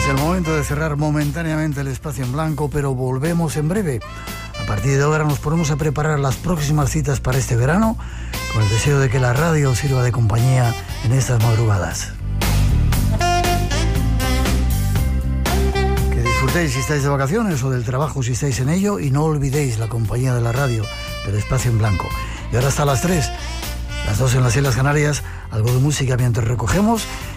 el momento de cerrar momentáneamente el espacio en blanco, pero volvemos en breve. A partir de ahora nos ponemos a preparar las próximas citas para este verano, con el deseo de que la radio sirva de compañía en estas madrugadas. Que disfrutéis si estáis de vacaciones o del trabajo si estáis en ello, y no olvidéis la compañía de la radio, del espacio en blanco. Y ahora hasta las 3, las 2 en las Islas Canarias, algo de música mientras recogemos